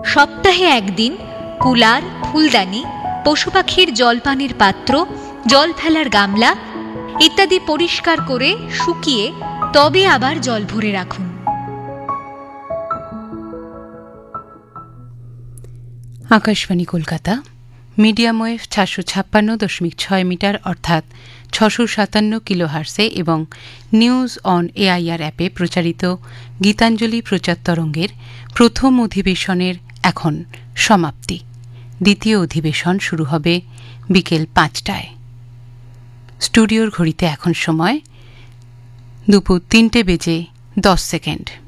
সপ্তাহে একদিন কুলার, ফুলদানি, পশু পাখির জলপানের পাত্র, জল ফেলার গামলা ইত্যাদি পরিষ্কার করে শুকিয়ে তবে আবার জল ভরে রাখুন। Akashvani Kolkata, medium wave 456.6 metre অর্থাৎ 657 কিলোহার্সে এবং নিউজ অন এআইআর অ্যাপে প্রচারিত গীতাঞ্জলি প্রচার তরঙ্গের প্রথম অধিবেশনের এখন সমাপ্তি। দ্বিতীয় অধিবেশন শুরু হবে বিকেল 5টায়। স্টুডিওর ঘড়িতে এখন সময় দুপুর 3:10